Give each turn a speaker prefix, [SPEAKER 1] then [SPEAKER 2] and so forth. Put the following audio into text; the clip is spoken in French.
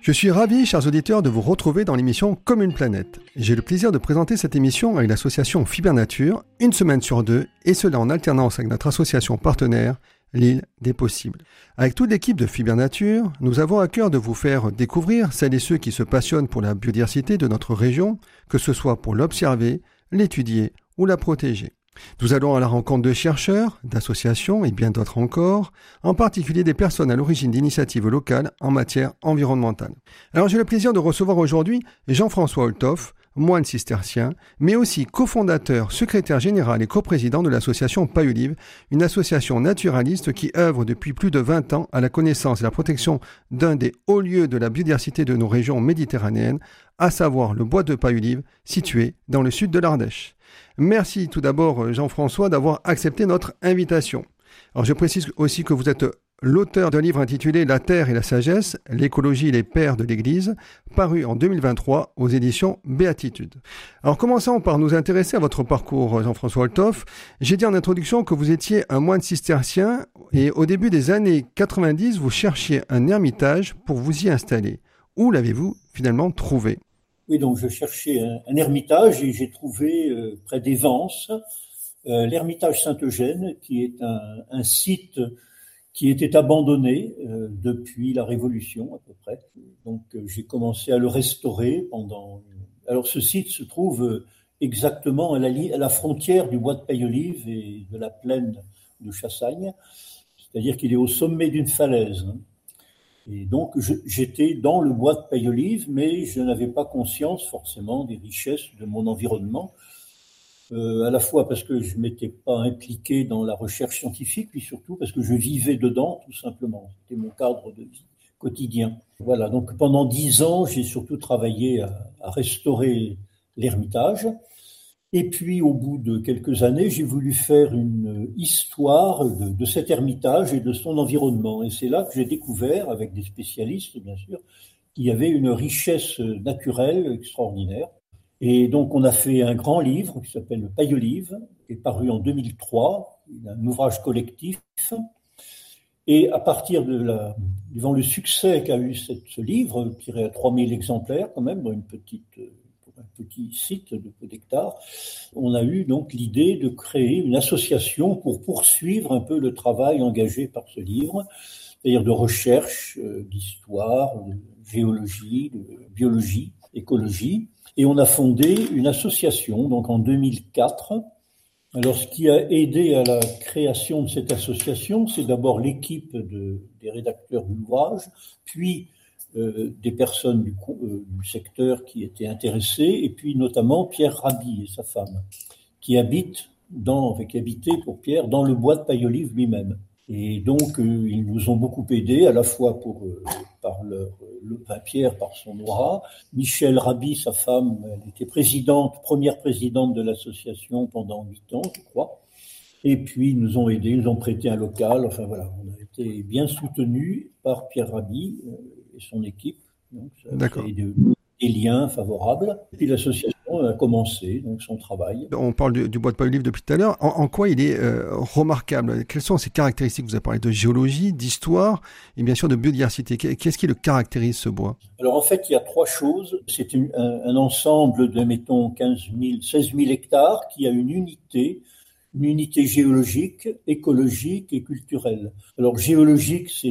[SPEAKER 1] Je suis ravi, chers auditeurs, de vous retrouver dans l'émission Comme une planète. J'ai le plaisir de présenter cette émission avec l'association Fibernature, une semaine sur deux, et cela en alternance avec notre association partenaire, l'Île des Possibles. Avec toute l'équipe de Fibernature, nous avons à cœur de vous faire découvrir celles et ceux qui se passionnent pour la biodiversité de notre région, que ce soit pour l'observer, l'étudier ou la protéger. Nous allons à la rencontre de chercheurs, d'associations et bien d'autres encore, en particulier des personnes à l'origine d'initiatives locales en matière environnementale. Alors j'ai le plaisir de recevoir aujourd'hui Jean-François Olthoff, moine cistercien, mais aussi cofondateur, secrétaire général et coprésident de l'association Paille-Olive, une association naturaliste qui œuvre depuis plus de 20 ans à la connaissance et la protection d'un des hauts lieux de la biodiversité de nos régions méditerranéennes, à savoir le bois de Paille-Olive, situé dans le sud de l'Ardèche. Merci tout d'abord Jean-François d'avoir accepté notre invitation. Alors je précise aussi que vous êtes l'auteur d'un livre intitulé La Terre et la Sagesse, l'écologie et les pères de l'Église, paru en 2023 aux éditions Béatitude. Alors commençons par nous intéresser à votre parcours, Jean-François Olthoff. J'ai dit en introduction que vous étiez un moine cistercien et au début des années 90, vous cherchiez un ermitage pour vous y installer. Où l'avez-vous finalement trouvé ?
[SPEAKER 2] Oui, donc je cherchais un ermitage et j'ai trouvé près des Vences l'ermitage Saint-Eugène, qui est un site qui était abandonné depuis la Révolution à peu près. Donc j'ai commencé à le restaurer pendant... Alors ce site se trouve exactement à la frontière du bois de Paille-Olive et de la plaine de Chassagne, c'est-à-dire qu'il est au sommet d'une falaise. Et donc, j'étais dans le bois de Paille-Olive, mais je n'avais pas conscience forcément des richesses de mon environnement, à la fois parce que je ne m'étais pas impliqué dans la recherche scientifique, puis surtout parce que je vivais dedans, tout simplement. C'était mon cadre de vie quotidien. Voilà, donc pendant 10 ans, j'ai surtout travaillé à restaurer l'ermitage. Et puis, au bout de quelques années, j'ai voulu faire une histoire de cet ermitage et de son environnement. Et c'est là que j'ai découvert, avec des spécialistes, bien sûr, qu'il y avait une richesse naturelle extraordinaire. Et donc, on a fait un grand livre qui s'appelle Le Paille-Olive, qui est paru en 2003, un ouvrage collectif. Et à partir devant le succès qu'a eu ce livre, tiré à 3000 exemplaires quand même, dans un petit site de peu d'hectares, on a eu donc l'idée de créer une association pour poursuivre un peu le travail engagé par ce livre, c'est-à-dire de recherche, d'histoire, de géologie, de biologie, écologie. Et on a fondé une association donc en 2004. Alors ce qui a aidé à la création de cette association, c'est d'abord l'équipe des rédacteurs de l'ouvrage, puis des personnes du secteur qui étaient intéressées, et puis notamment Pierre Rabhi et sa femme, qui habitaient pour Pierre dans le bois de Paille-Olive lui-même. Et donc ils nous ont beaucoup aidés, à la fois Pierre par son aura, Michel Rabhi, sa femme, elle était première présidente de l'association pendant 8 ans, je crois. Et puis ils nous ont aidés, ils nous ont prêté un local. Enfin voilà, on a été bien soutenus par Pierre Rabhi et son équipe. Donc ça a créé des liens favorables. Et puis l'association a commencé donc son travail.
[SPEAKER 1] On parle du bois de Paille-Olive depuis tout à l'heure. En quoi il est remarquable ? Quelles sont ses caractéristiques ? Vous avez parlé de géologie, d'histoire et bien sûr de biodiversité. Qu'est-ce qui le caractérise, ce bois ?
[SPEAKER 2] Alors en fait, il y a 3 choses. C'est un ensemble de, mettons, 16 000 hectares qui a une unité géologique, écologique et culturelle. Alors géologique,